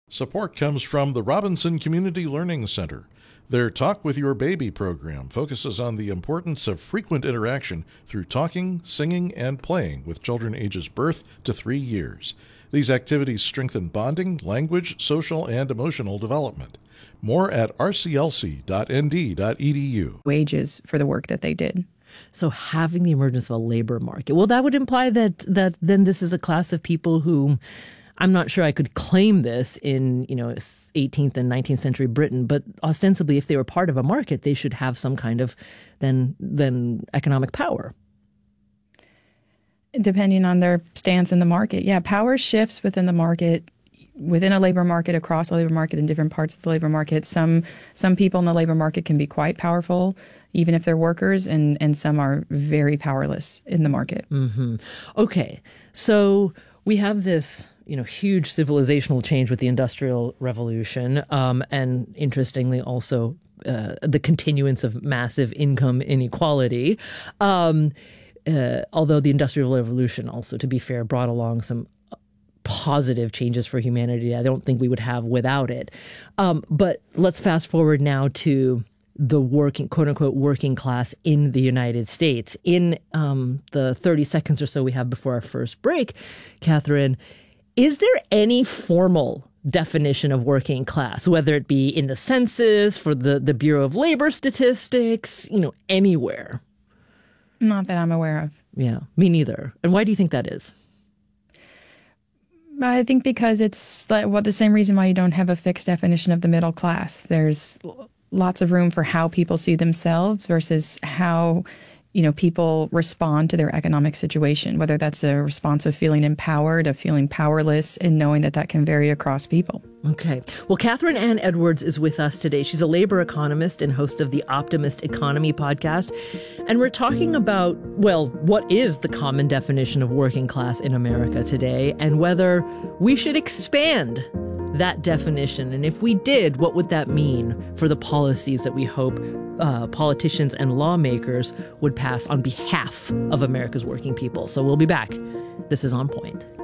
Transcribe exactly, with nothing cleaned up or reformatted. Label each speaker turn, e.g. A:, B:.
A: Support comes from the Robinson Community Learning Center. Their Talk with Your Baby program focuses on the importance of frequent interaction through talking, singing, and playing with children ages birth to three years. These activities strengthen bonding, language, social, and emotional development. More at r c l c dot n d dot e d u.
B: Wages for the work that they did.
C: So having the emergence of a labor market, well, that would imply that that then this is a class of people who, I'm not sure I could claim this in, you know, eighteenth and nineteenth century Britain, but ostensibly, if they were part of a market, they should have some kind of then then economic power.
B: Depending on their stance in the market. Yeah, power shifts within the market, within a labor market, across a labor market, in different parts of the labor market. Some some people in the labor market can be quite powerful, even if they're workers, and, and some are very powerless in the market.
C: Mm-hmm. Okay, so we have this, you know, huge civilizational change with the Industrial Revolution, um, and interestingly also uh, the continuance of massive income inequality. Um, uh, although the Industrial Revolution also, to be fair, brought along some positive changes for humanity I don't think we would have without it. Um, but let's fast forward now to the working, quote unquote, working class in the United States. In um, the thirty seconds or so we have before our first break, Catherine, is there any formal definition of working class, whether it be in the census, for the, the Bureau of Labor Statistics, you know, anywhere?
B: Not that I'm aware of.
C: Yeah, me neither. And why do you think that is?
B: I think because it's like, well, the same reason why you don't have a fixed definition of the middle class. There's lots of room for how people see themselves versus how, you know, people respond to their economic situation, whether that's a response of feeling empowered, of feeling powerless, and knowing that that can vary across people.
C: Okay. Well, Catherine Ann Edwards is with us today. She's a labor economist and host of the Optimist Economy podcast. And we're talking about, well, what is the common definition of working class in America today, and whether we should expand that definition. And if we did, what would that mean for the policies that we hope uh, politicians and lawmakers would pass on behalf of America's working people? So we'll be back. This is On Point.